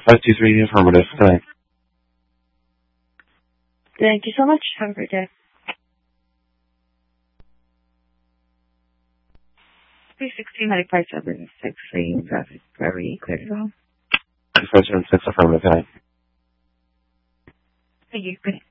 523 affirmative. Good night. Thank you so much. Have a great day. 316 9576. Traffic very clear to go. 576 affirmative. Good night. Thank you. Good night.